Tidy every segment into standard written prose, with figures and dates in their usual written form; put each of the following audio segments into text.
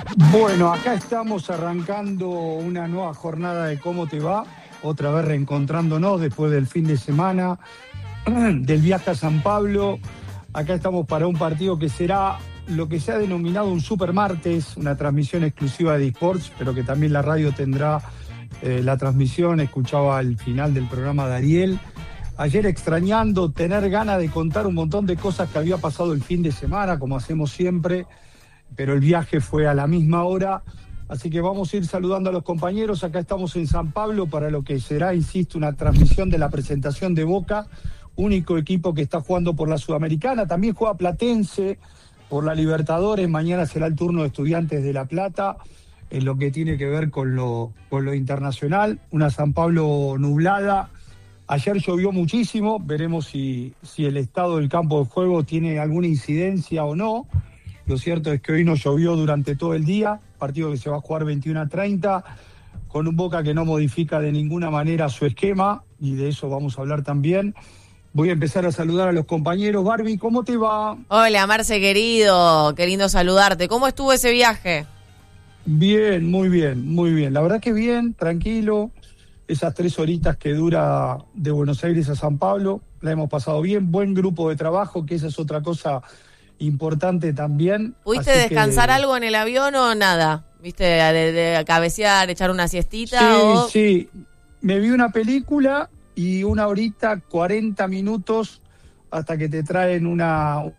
Bueno, acá estamos arrancando una nueva jornada de Cómo Te Va, otra vez reencontrándonos después del fin de semana, del viaje a San Pablo. Acá estamos para un partido que será lo que se ha denominado un Super Martes, una transmisión exclusiva de eSports, pero que también la radio tendrá la transmisión. Escuchaba al final del programa de Ariel. Ayer extrañando tener ganas de contar un montón de cosas que había pasado el fin de semana, como hacemos siempre, pero el viaje fue a la misma hora, así que vamos a ir saludando a los compañeros. Acá estamos en San Pablo para lo que será, insisto, una transmisión de la presentación de Boca, único equipo que está jugando por la Sudamericana. También juega Platense por la Libertadores. Mañana será el turno de Estudiantes de La Plata en lo que tiene que ver con lo internacional. Una San Pablo nublada. Ayer llovió muchísimo, veremos si el estado del campo de juego tiene alguna incidencia o no. Lo cierto es que hoy no llovió durante todo el día, partido que se va a jugar 21:30, con un Boca que no modifica de ninguna manera su esquema, y de eso vamos a hablar también. Voy a empezar a saludar a los compañeros. Barbie, ¿cómo te va? Hola, Marce, querido, qué lindo saludarte. ¿Cómo estuvo ese viaje? Bien, muy bien, muy bien. La verdad que bien, tranquilo. Esas 3 horitas que dura de Buenos Aires a San Pablo, la hemos pasado bien. Buen grupo de trabajo, que esa es otra cosa importante también. ¿Pudiste descansar algo en el avión o nada? ¿Viste, de cabecear, echar una siestita? Sí, sí. Me vi una película y 1 horita, 40 minutos hasta que te traen un agua,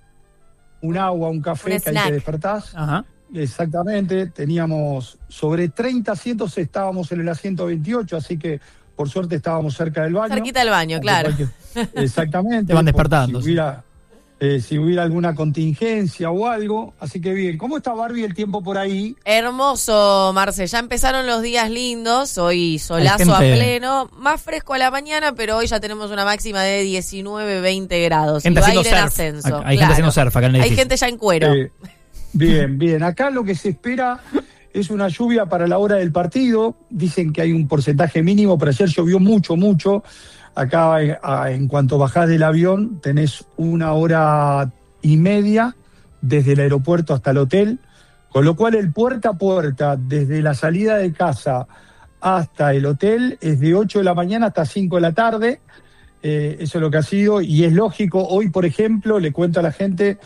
un café, que ahí te despertás. Ajá. Exactamente. Teníamos sobre 30 asientos, estábamos en el asiento 28, así que por suerte estábamos cerca del baño. Cerquita del baño, claro. Exactamente. Te van despertando. Si hubiera alguna contingencia o algo. Así que bien. ¿Cómo está, Barbie, el tiempo por ahí? Hermoso, Marce. Ya empezaron los días lindos. Hoy solazo a pleno. Más fresco a la mañana, pero hoy ya tenemos una máxima de 19, 20 grados. Gente y va a ir haciendo en surf. ascenso. Hay gente haciendo surf acá en el edificio. Hay gente ya en cuero. Bien, bien. Acá lo que se espera es una lluvia para la hora del partido. Dicen que hay un porcentaje mínimo, pero ayer llovió mucho, mucho. Acá, en cuanto bajás del avión, tenés 1 hora y media desde el aeropuerto hasta el hotel, con lo cual el puerta a puerta, desde la salida de casa hasta el hotel, es de 8 de la mañana hasta 5 de la tarde. Eso es lo que ha sido, y es lógico. Hoy, por ejemplo, le cuento a la gente,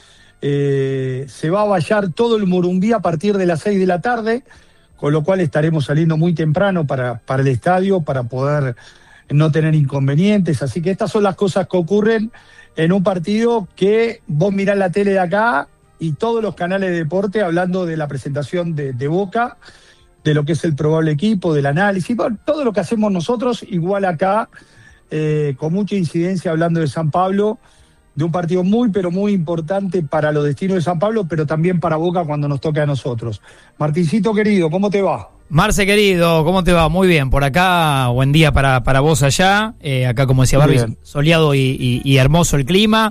se va a vallar todo el Morumbí a partir de las 6 de la tarde, con lo cual estaremos saliendo muy temprano para el estadio, para poder no tener inconvenientes. Así que estas son las cosas que ocurren en un partido que vos mirás la tele de acá y todos los canales de deporte hablando de la presentación de Boca, de lo que es el probable equipo, del análisis, todo lo que hacemos nosotros, igual acá, con mucha incidencia hablando de San Pablo, de un partido muy, pero muy importante para los destinos de San Pablo, pero también para Boca cuando nos toque a nosotros. Martincito querido, ¿cómo te va? Marce, querido, ¿cómo te va? Muy bien, por acá, buen día para vos allá. Acá, como decía Barbie, soleado y hermoso el clima.